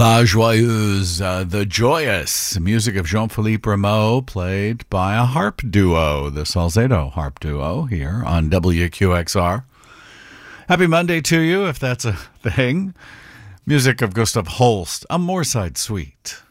La Joyeuse, the Joyous, music of Jean-Philippe Rameau, played by a harp duo, the Salcedo harp duo, here on WQXR. Happy Monday to you, if that's a thing. Music of Gustav Holst, A Moorside Suite.